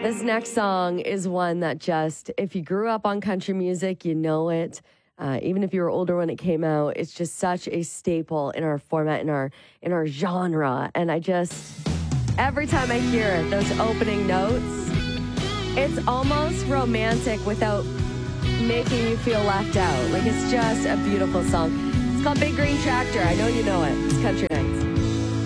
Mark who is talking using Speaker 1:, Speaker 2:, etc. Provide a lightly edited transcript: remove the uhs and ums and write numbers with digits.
Speaker 1: This next song is one that just, if you grew up on country music, you know it. Even if you were older when it came out, it's just such a staple in our format, in our genre. And every time I hear it, those opening notes, it's almost romantic without making you feel left out. Like, it's just a beautiful song. It's called Big Green Tractor. I know you know it. It's country.